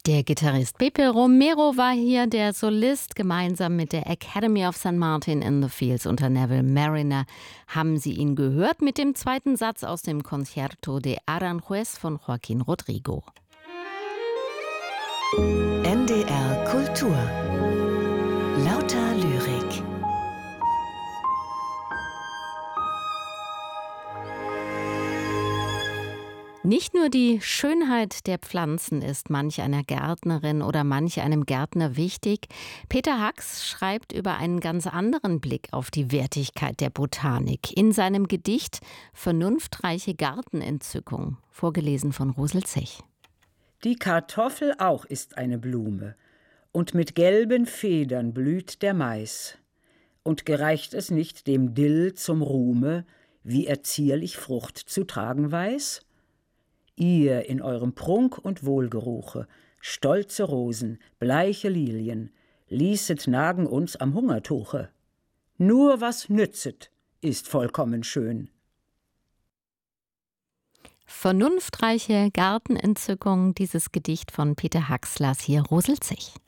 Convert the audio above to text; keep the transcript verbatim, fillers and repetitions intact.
Der Gitarrist Pepe Romero war hier der Solist. Gemeinsam mit der Academy of San Martin in the Fields unter Neville Marriner haben Sie ihn gehört mit dem zweiten Satz aus dem Concierto de Aranjuez von Joaquín Rodrigo. N D R Kultur. Lauter Lyrik. Nicht nur die Schönheit der Pflanzen ist manch einer Gärtnerin oder manch einem Gärtner wichtig. Peter Hacks schreibt über einen ganz anderen Blick auf die Wertigkeit der Botanik in seinem Gedicht »Vernunftreiche Gartenentzückung«, vorgelesen von Rosel Zech. Die Kartoffel auch ist eine Blume, und mit gelben Federn blüht der Mais. Und gereicht es nicht dem Dill zum Ruhme, wie er zierlich Frucht zu tragen weiß? Ihr in eurem Prunk und Wohlgeruche, stolze Rosen, bleiche Lilien, ließet nagen uns am Hungertuche. Nur was nützet, ist vollkommen schön. Vernunftreiche Gartenentzückung, dieses Gedicht von Peter Hacks las hier Rosel Zech.